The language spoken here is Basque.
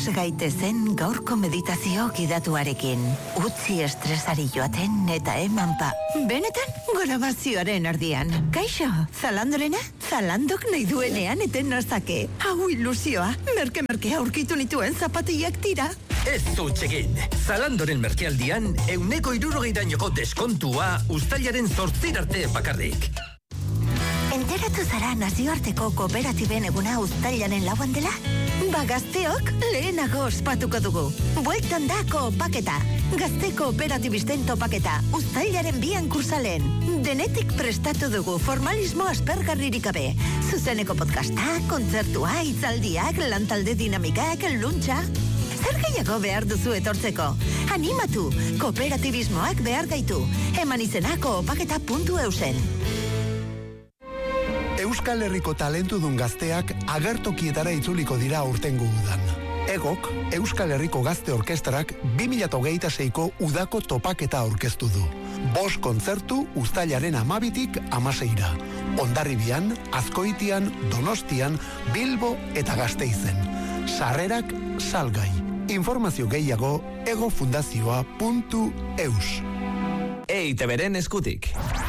Has gaitezen gaurko meditazio gidatuarekin. Utzi estresari joaten eta emanpa. Benetan, grabazioaren erdian. Kaixo, Zalandorena? Zalandok nahi duenean eten nazake. Hau ilusioa, merke aurkitu nituen zapatiak tira. Ez dutxegin. Zalandoren merkealdian, 160 deskontua uztailaren 8 arte bakarrik. Enteratu zara nazioarteko kooperatiben eguna uztailaren 4 dela? Gazteok lehenago ospatuko dugu. Bueltan da koopaketa. Gazte kooperatibisten topaketa. Uztailaren 2 kursalen. Denetik prestatu dugu formalismo aspergarririk gabe. Zuzeneko podcasta, kontzertua, hitzaldiak, lantalde dinamikak, luntxa. Zer gehiago behar duzu etortzeko? Animatu, kooperatibismoak behar gaitu. Eman izena koopaketa.eusen. Euskal Herriko talentudun gazteak agertokietara itzuliko dira aurtengo udan. Egok, Euskal Herriko Gazte Orkestrak 2026ko udako topaketa aurkeztu du. 5 kontzertu uztailaren 12tik 16ra. Hondarribian, Azkoitian, Donostian, Bilbo eta Gasteizen. Sarrerak salgai. Informazio gehiago egofundazioa.eus. EITBren eskutik.